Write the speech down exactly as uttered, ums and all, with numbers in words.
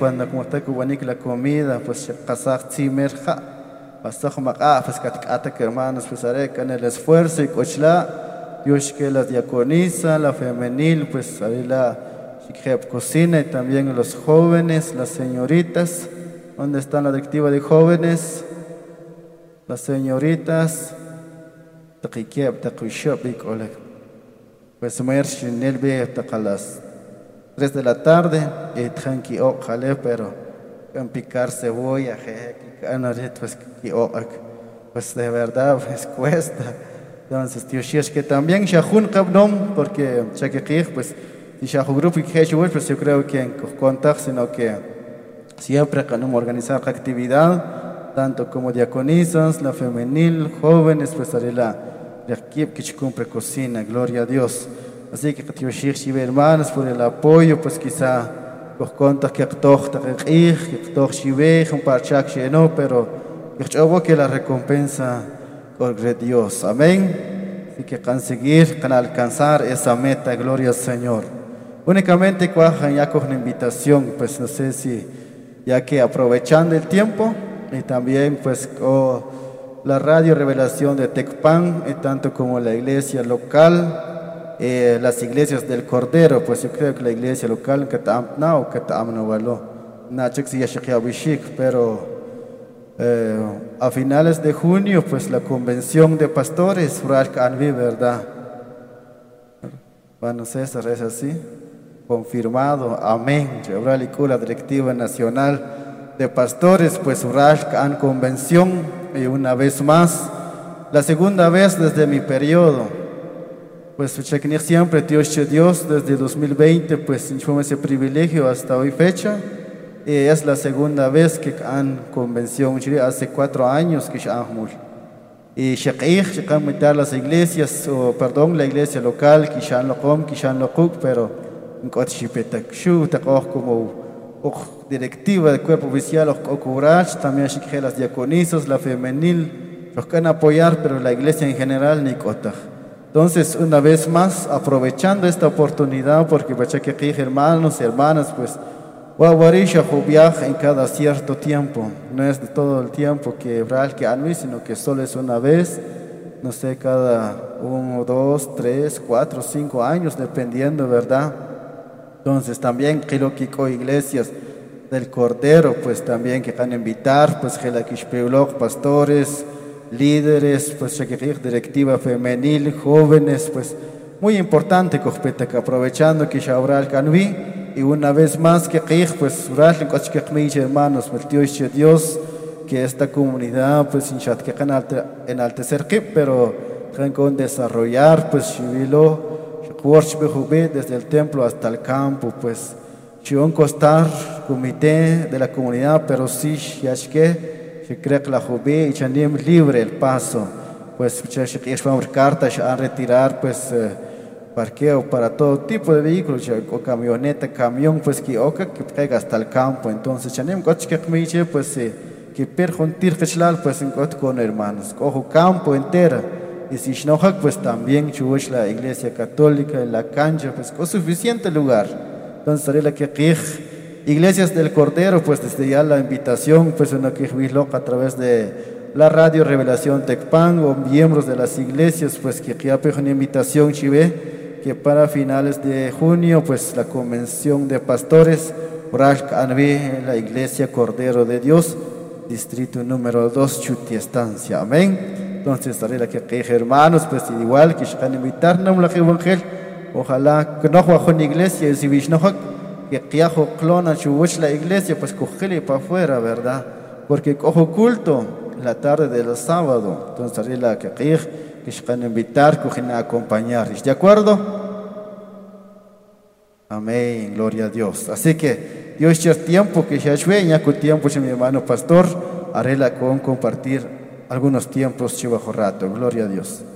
cuando como está cubanik la comida, pues kazak tsimerja, pasaj maqa, pues katkata que hermanos, pues haré en el esfuerzo y cochla, Dios que las diaconisa, la femenil, pues ahí la cocina y también los jóvenes, las señoritas, ¿dónde están la directiva de jóvenes? Las señoritas, taqikiab taqishop y pues mer shinel ve hasta las tres de la tarde y tranqui o jale pero en picar cebolla pues pues de verdad pues cuesta. Entonces tío es que también shahun qabnom porque chaque pues si shahu grupo y que pues yo creo que en contar sino que siempre queremos organizar actividad tanto como diaconisas, la femenil, jóvenes, pues haré la equipo que cumple cocina, gloria a Dios. Así que tío Shir, hermanos, por el apoyo, pues quizá los contas que actor que actor Shive, un parchak no, pero yo que la recompensa por Dios, amén. Así que conseguir, can alcanzar esa meta, gloria al Señor. Únicamente cuajan ya con una invitación, pues no sé si, ya que aprovechando el tiempo y también pues con la radio Revelación de Tecpan, y tanto como la iglesia local. Eh, las iglesias del Cordero, pues yo creo que la iglesia local que no que no való pero eh, a finales de junio pues la convención de pastores verdad bueno César es así confirmado amén la directiva nacional de pastores pues han convención y una vez más la segunda vez desde mi periodo. Pues siempre Dios Dios desde dos mil veinte pues fue ese privilegio hasta hoy fecha y es la segunda vez que han convención hace cuatro años que han y shaqih han meter las iglesias o perdón la iglesia local que han lo com que han lo cook pero en cochipetak shu como directiva del cuerpo oficial o courage también shaqih las diaconisas la femenil los que han apoyar pero la iglesia en general ni cotaj. Entonces, una vez más, aprovechando esta oportunidad, porque aquí hermanos y hermanas, pues, viaja en cada cierto tiempo, no es de todo el tiempo que Hebral que Anui, sino que solo es una vez, no sé, cada uno, dos, tres, cuatro, cinco años, dependiendo, ¿verdad? Entonces, también creo que iglesias del Cordero, pues también que van a invitar, pues, pastores, líderes, pues directiva femenil, jóvenes, pues muy importante que aprovechando que ya habrá el canvi y una vez más que pues hermanos, Dios que esta comunidad pues enaltecer pero con desarrollar pues desde el templo hasta el campo pues un costar comité de la comunidad pero sí ya es que que creo que la juve y chanim libre el paso pues es una carta a retirar pues eh, parqueo para todo tipo de vehículos o camioneta camión pues que oca que pega hasta el campo entonces chanim coche que me dice pues eh, que perjuntir fechlal pues en con hermanos cojo campo entera y si no pues también chuch la iglesia católica en la cancha pues con suficiente lugar entonces haré la que Iglesias del Cordero, pues desde ya la invitación, pues una que a través de la radio Revelación Tecpan o miembros de las iglesias, pues que ya una invitación chive, que para finales de junio, pues la convención de pastores, en la iglesia Cordero de Dios, distrito número dos, Chuti Estancia, amén. Entonces, haré la que hermanos, pues igual que van a invitarnos la evangelio, ojalá que no juegue en iglesia, y si no que quiajo clona chubuch la iglesia pues cogele para afuera verdad porque cojo culto la tarde del sábado entonces haré la que que se van a invitar cogen a acompañar ¿de acuerdo? Amén gloria a Dios así que Dios es tiempo que ya sueña con tiempo mi hermano pastor haré la con compartir algunos tiempos chivajo rato gloria a Dios.